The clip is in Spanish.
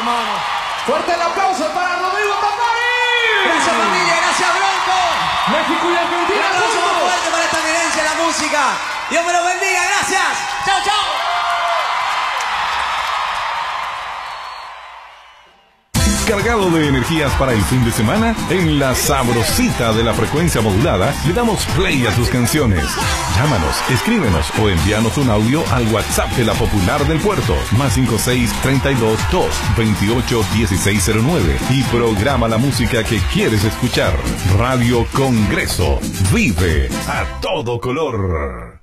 mano. Fuerte el aplauso para Rodrigo Tapari. Gracias familia, gracias Bronco. México y Argentina. Un aplauso muy fuerte para esta eminencia de la música. Dios me lo bendiga, gracias. Chao, chao. Cargado de energías para el fin de semana, en la sabrosita de la frecuencia modulada, le damos play a tus canciones. Llámanos, escríbenos o envíanos un audio al WhatsApp de la Popular del Puerto, +56 32 2 28 1609 y programa la música que quieres escuchar. Radio Congreso, vive a todo color.